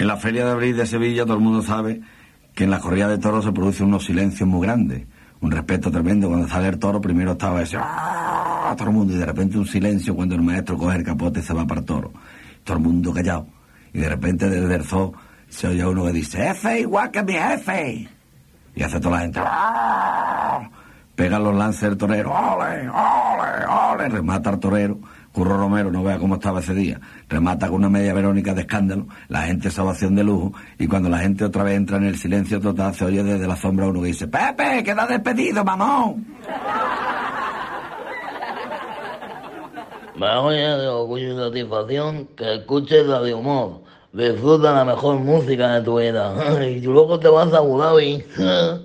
En la Feria de Abril de Sevilla todo el mundo sabe que en la corrida de toros se producen unos silencios muy grandes, un respeto tremendo. Cuando sale el toro primero estaba ese ¡ah! Todo el mundo, y de repente un silencio cuando el maestro coge el capote y se va para el toro. Todo el mundo callado. Y de repente desde el zoo se oye uno que dice ¡jefe, igual que mi jefe! Y hace toda la gente ¡ah! Pega los lances del torero, ¡ole, ole, ole! Remata al torero. Curro Romero, no vea cómo estaba ese día, remata con una media Verónica de escándalo, la gente se ovación de lujo, y cuando la gente otra vez entra en el silencio total, se oye desde la sombra uno que dice ¡Pepe, queda despedido, mamón! Me voy de orgullo y satisfacción que escuches la de humor. Disfruta la mejor música de tu vida. Y luego te vas a Abu Dhabi.